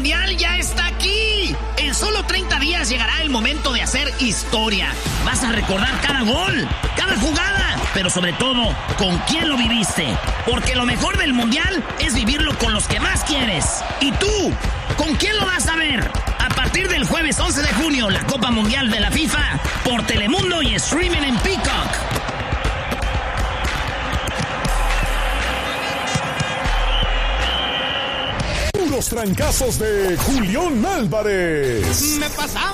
Mundial ya está aquí. En solo 30 días llegará el momento de hacer historia. Vas a recordar cada gol, cada jugada, pero sobre todo, con quién lo viviste. Porque lo mejor del Mundial es vivirlo con los que más quieres. ¿Y tú? ¿Con quién lo vas a ver? A partir del jueves 11 de junio, la Copa Mundial de la FIFA por Telemundo y streaming en Peacock. Los trancazos de Julián Álvarez. Me pasaba